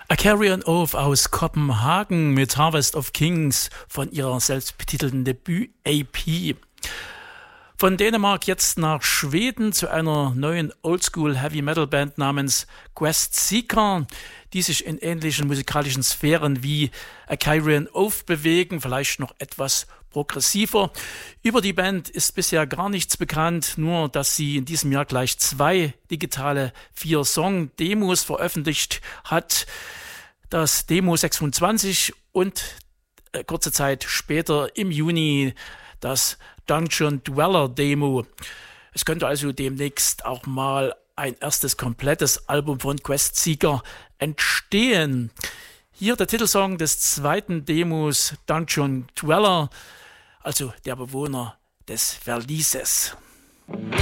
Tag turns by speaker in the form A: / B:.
A: A Carrion Oath aus Kopenhagen mit Harvest of Kings von ihrer selbstbetitelten Debüt-AP. Von Dänemark jetzt nach Schweden zu einer neuen Oldschool-Heavy-Metal-Band namens Quest Seeker, die sich in ähnlichen musikalischen Sphären wie A Carrion Oath bewegen, vielleicht noch etwas progressiver. Über die Band ist bisher gar nichts bekannt, nur dass sie in diesem Jahr gleich 2 digitale 4-Song-Demos veröffentlicht hat. Das Demo 26 und kurze Zeit später im Juni das Dungeon Dweller Demo. Es könnte also demnächst auch mal ein erstes komplettes Album von Quest Seeker entstehen. Hier der Titelsong des zweiten Demos Dungeon Dweller, also der Bewohner des Verlieses.